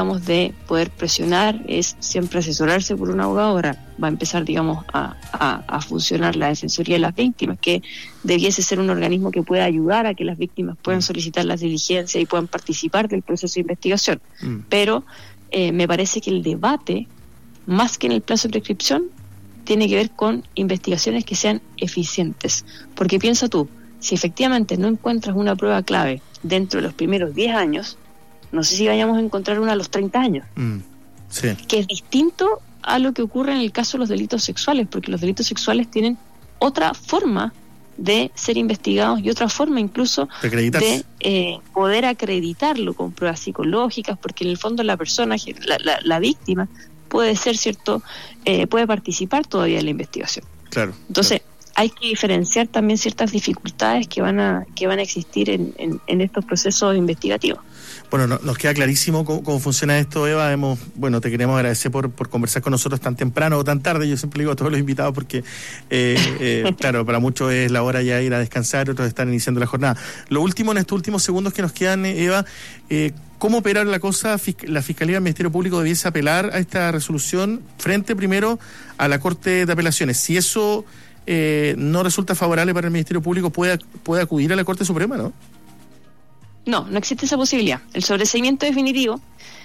digamos, de poder presionar es siempre asesorarse por un abogado. Ahora va a empezar, digamos, a funcionar la Defensoría de las Víctimas, que debiese ser un organismo que pueda ayudar a que las víctimas puedan solicitar las diligencias y puedan participar del proceso de investigación. Pero me parece que el debate, más que en el plazo de prescripción, tiene que ver con investigaciones que sean eficientes. Porque piensa tú, si efectivamente no encuentras una prueba clave dentro de los primeros 10 años, no sé si vayamos a encontrar una a los 30 años. Sí. Que es distinto a lo que ocurre en el caso de los delitos sexuales, porque los delitos sexuales tienen otra forma de ser investigados y otra forma incluso de poder acreditarlo con pruebas psicológicas, porque en el fondo la persona, la víctima, puede ser cierto, puede participar todavía en la investigación. Claro. Entonces, hay que diferenciar también ciertas dificultades que van a existir en estos procesos investigativos. Bueno, nos queda clarísimo cómo funciona esto, Eva. Te queremos agradecer por conversar con nosotros tan temprano o tan tarde. Yo siempre digo a todos los invitados porque, claro, para muchos es la hora ya de ir a descansar, otros están iniciando la jornada. Lo último, en estos últimos segundos que nos quedan, Eva, ¿cómo operar la cosa? La Fiscalía del Ministerio Público debiese apelar a esta resolución frente primero a la Corte de Apelaciones. Si eso no resulta favorable para el Ministerio Público, puede acudir a la Corte Suprema, ¿no? No existe esa posibilidad. El sobreseimiento definitivo,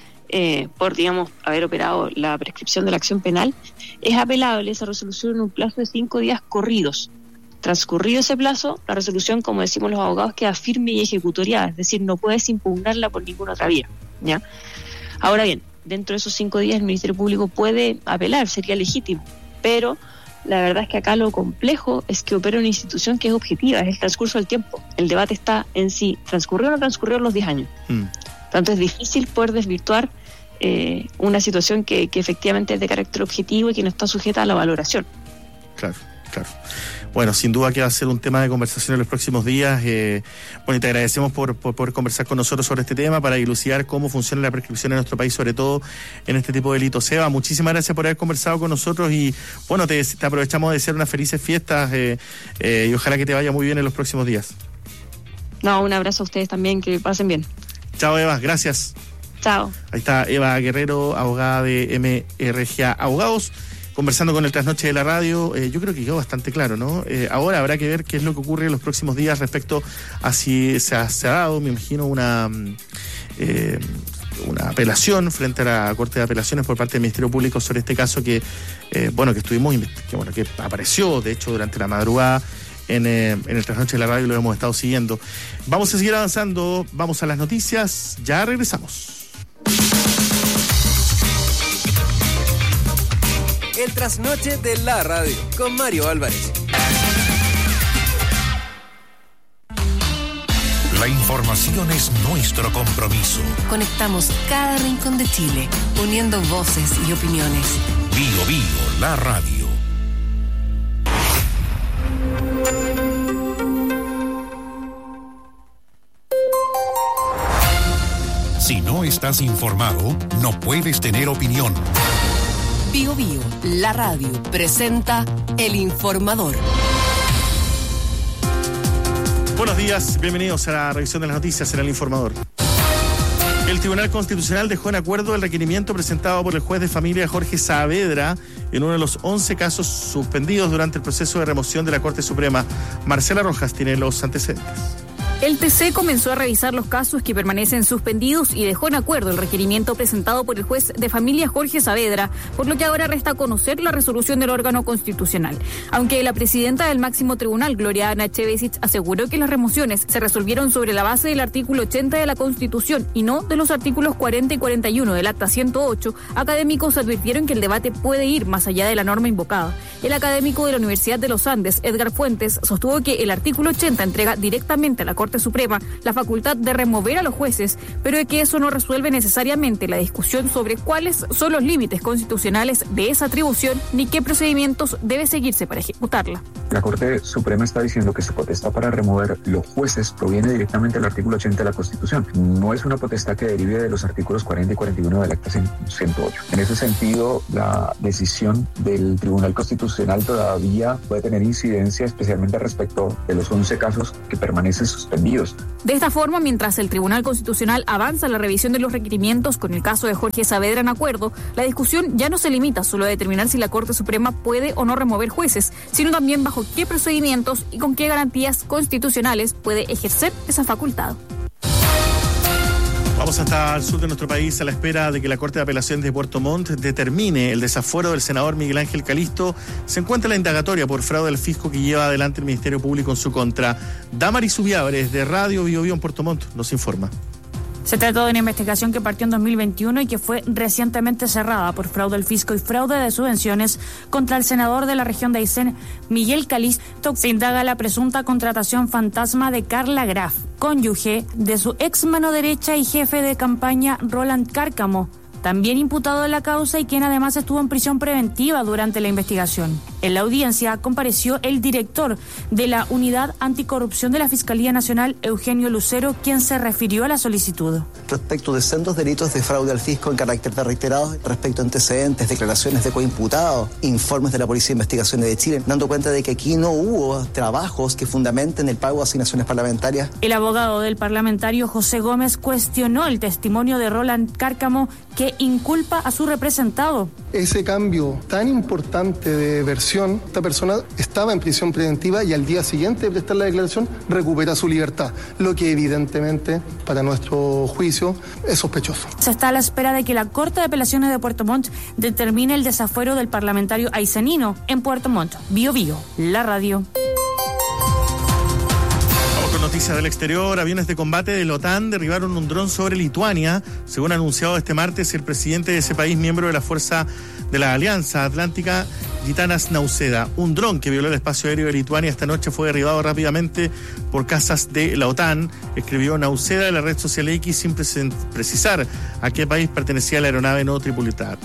por, digamos, haber operado la prescripción de la acción penal, es apelable esa resolución en un plazo de 5 días corridos. Transcurrido ese plazo, la resolución, como decimos los abogados, queda firme y ejecutoriada, es decir, no puedes impugnarla por ninguna otra vía, ¿ya? Ahora bien, dentro de esos 5 días el Ministerio Público puede apelar, sería legítimo, pero la verdad es que acá lo complejo es que opera una institución que es objetiva, es el transcurso del tiempo. El debate está en si transcurrió o no transcurrió los 10 años. Tanto es difícil poder desvirtuar una situación que efectivamente es de carácter objetivo y que no está sujeta a la valoración. Claro. Bueno, sin duda que va a ser un tema de conversación en los próximos días. Y te agradecemos por poder conversar con nosotros sobre este tema para dilucidar cómo funciona la prescripción en nuestro país, sobre todo en este tipo de delitos. Eva, muchísimas gracias por haber conversado con nosotros y te aprovechamos de desear unas felices fiestas y ojalá que te vaya muy bien en los próximos días. Un abrazo a ustedes también, que pasen bien. Chao, Eva, gracias. Chao. Ahí está Eva Guerrero, abogada de MRGA Abogados, conversando con el Trasnoche de la Radio. Yo creo que quedó bastante claro, ¿no? Ahora habrá que ver qué es lo que ocurre en los próximos días respecto a si se ha dado, me imagino, una apelación frente a la Corte de Apelaciones por parte del Ministerio Público sobre este caso que apareció, de hecho, durante la madrugada en el Trasnoche de la Radio, lo hemos estado siguiendo. Vamos a seguir avanzando, vamos a las noticias, ya regresamos. El Trasnoche de la Radio, con Mario Álvarez. La información es nuestro compromiso. Conectamos cada rincón de Chile, uniendo voces y opiniones. Bio, la radio. Si no estás informado, no puedes tener opinión. Bio, la radio, presenta El Informador. Buenos días, bienvenidos a la revisión de las noticias en El Informador. El Tribunal Constitucional dejó en acuerdo el requerimiento presentado por el juez de familia Jorge Saavedra en uno de los 11 casos suspendidos durante el proceso de remoción de la Corte Suprema. Marcela Rojas tiene los antecedentes. El TC comenzó a revisar los casos que permanecen suspendidos y dejó en acuerdo el requerimiento presentado por el juez de familia Jorge Saavedra, por lo que ahora resta conocer la resolución del órgano constitucional. Aunque la presidenta del máximo tribunal, Gloria Ana Echevesich, aseguró que las remociones se resolvieron sobre la base del artículo 80 de la Constitución y no de los artículos 40 y 41 del Acta 108, académicos advirtieron que el debate puede ir más allá de la norma invocada. El académico de la Universidad de los Andes, Edgar Fuentes, sostuvo que el artículo 80 entrega directamente a la Corte Suprema la facultad de remover a los jueces, pero de que eso no resuelve necesariamente la discusión sobre cuáles son los límites constitucionales de esa atribución ni qué procedimientos debe seguirse para ejecutarla. La Corte Suprema está diciendo que su potestad para remover los jueces proviene directamente del artículo 80 de la Constitución. No es una potestad que derive de los artículos 40 y 41 del Acta 108. En ese sentido, la decisión del Tribunal Constitucional todavía puede tener incidencia, especialmente respecto de los 11 casos que permanecen suspendidos envíos. De esta forma, mientras el Tribunal Constitucional avanza la revisión de los requerimientos con el caso de Jorge Saavedra en acuerdo, la discusión ya no se limita solo a determinar si la Corte Suprema puede o no remover jueces, sino también bajo qué procedimientos y con qué garantías constitucionales puede ejercer esa facultad. Vamos hasta el sur de nuestro país a la espera de que la Corte de Apelaciones de Puerto Montt determine el desafuero del senador Miguel Ángel Calisto. Se encuentra la indagatoria por fraude al fisco que lleva adelante el Ministerio Público en su contra. Damaris Ubiabres, de Radio Bio Bio en Puerto Montt, nos informa. Se trata de una investigación que partió en 2021 y que fue recientemente cerrada por fraude al fisco y fraude de subvenciones contra el senador de la región de Aysén, Miguel Calisto. Se indaga la presunta contratación fantasma de Carla Graf, cónyuge de su ex mano derecha y jefe de campaña Roland Cárcamo, también imputado de la causa y quien además estuvo en prisión preventiva durante la investigación. En la audiencia compareció el director de la Unidad Anticorrupción de la Fiscalía Nacional, Eugenio Lucero, quien se refirió a la solicitud. Respecto de sendos delitos de fraude al fisco en carácter de reiterados, respecto a antecedentes, declaraciones de coimputados, informes de la Policía de Investigaciones de Chile, dando cuenta de que aquí no hubo trabajos que fundamenten el pago de asignaciones parlamentarias. El abogado del parlamentario José Gómez cuestionó el testimonio de Roland Cárcamo, que inculpa a su representado. Ese cambio tan importante de versión, esta persona estaba en prisión preventiva y al día siguiente de prestar la declaración recupera su libertad, lo que evidentemente para nuestro juicio es sospechoso. Se está a la espera de que la Corte de Apelaciones de Puerto Montt determine el desafuero del parlamentario aysenino en Puerto Montt. Bio Bio, la radio. Noticias del exterior. Aviones de combate de la OTAN derribaron un dron sobre Lituania, según ha anunciado este martes el presidente de ese país, miembro de la Fuerza de la Alianza Atlántica, Gitanas Nausėda. Un dron que violó el espacio aéreo de Lituania esta noche fue derribado rápidamente por cazas de la OTAN, escribió Nausėda en la red social X sin precisar a qué país pertenecía la aeronave no tripulada.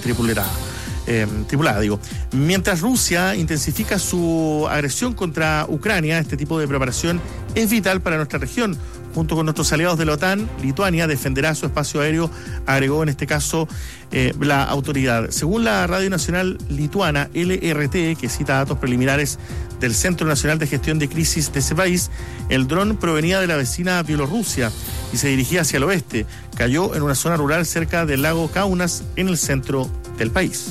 Mientras Rusia intensifica su agresión contra Ucrania, este tipo de preparación es vital para nuestra región. Junto con nuestros aliados de la OTAN, Lituania defenderá su espacio aéreo, agregó en este caso la autoridad. Según la Radio Nacional Lituana, LRT, que cita datos preliminares del Centro Nacional de Gestión de Crisis de ese país, el dron provenía de la vecina Bielorrusia y se dirigía hacia el oeste. Cayó en una zona rural cerca del lago Kaunas, en el centro del país.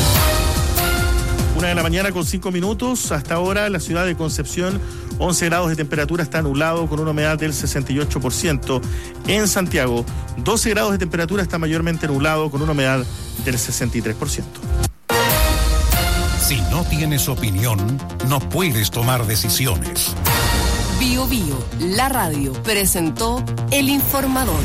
1:00 a.m. con 5 minutos. Hasta ahora en la ciudad de Concepción, 11 grados de temperatura, está nublado con una humedad del 68%. En Santiago, 12 grados de temperatura, está mayormente nublado con una humedad del 63%. Si no tienes opinión, no puedes tomar decisiones. Bio Bio, la radio, presentó El Informador.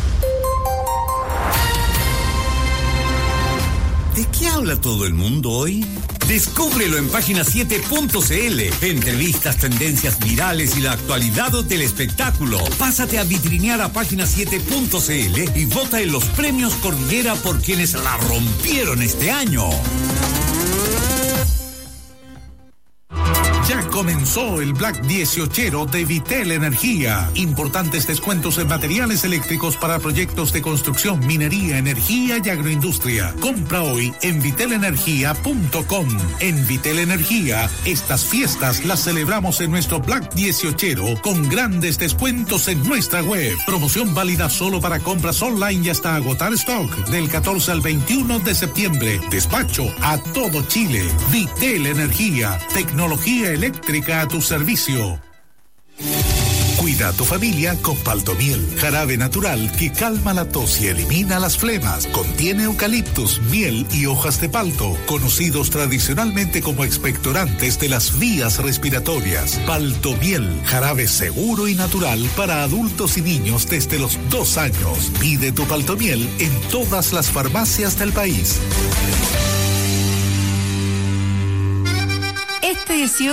¿De qué habla todo el mundo hoy? Descúbrelo en página7.cl. Entrevistas, tendencias virales y la actualidad del espectáculo. Pásate a vitrinear a página7.cl y vota en los premios Cordillera por quienes la rompieron este año. Ya comenzó el Black 18 de Vitel Energía. Importantes descuentos en materiales eléctricos para proyectos de construcción, minería, energía y agroindustria. Compra hoy en vitelenergia.com. En Vitel Energía, estas fiestas las celebramos en nuestro Black 18 con grandes descuentos en nuestra web. Promoción válida solo para compras online y hasta agotar stock del 14 al 21 de septiembre. Despacho a todo Chile. Vitel Energía, tecnología eléctrica a tu servicio. Cuida a tu familia con Paltomiel, jarabe natural que calma la tos y elimina las flemas. Contiene eucaliptus, miel y hojas de palto, conocidos tradicionalmente como expectorantes de las vías respiratorias. Paltomiel, jarabe seguro y natural para adultos y niños desde los 2 años. Pide tu Paltomiel en todas las farmacias del país. Este 18